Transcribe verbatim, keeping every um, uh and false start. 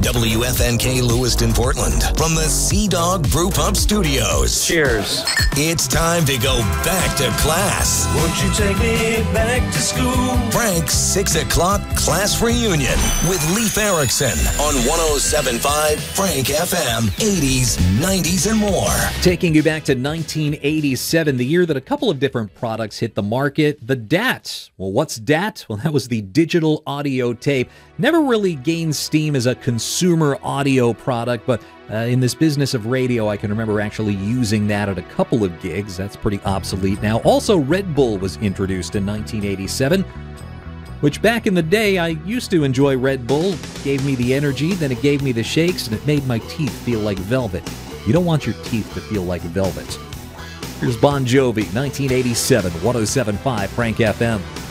W F N K Lewiston, Portland, from the Sea Dog Brew Pub Studios. Cheers. It's time to go back to class. Won't you take me back to school? Frank's six o'clock class reunion with Leif Erikson on one oh seven point five Frank F M, eighties, nineties, and more. Taking you back to nineteen eighty-seven, the year that a couple of different products hit the market. The D A T. Well, what's D A T? Well, that was the digital audio tape. Never really gained steam as a consumer audio product, but uh, in this business of radio, I can remember actually using that at a couple of gigs. That's pretty obsolete now. Also, Red Bull was introduced in nineteen eighty-seven, which back in the day, I used to enjoy Red Bull. It gave me the energy, then it gave me the shakes, and it made my teeth feel like velvet. You don't want your teeth to feel like velvet. Here's Bon Jovi, nineteen eighty-seven, one oh seven point five Frank F M.